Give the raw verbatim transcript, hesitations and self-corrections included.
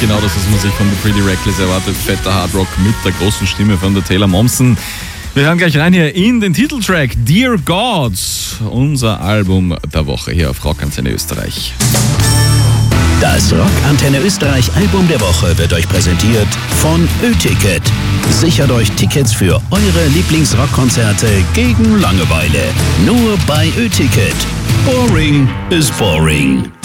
genau das, was man sich von The Pretty Reckless erwartet. Fetter Hard Rock mit der großen Stimme von der Taylor Momsen. Wir hören gleich rein hier in den Titeltrack Dear God, unser Album der Woche hier auf Rock Antenne Österreich. Das Rock Antenne Österreich Album der Woche wird euch präsentiert von Ö-Ticket. Sichert euch Tickets für eure Lieblingsrockkonzerte gegen Langeweile. Nur bei Ö-Ticket. Boring is boring.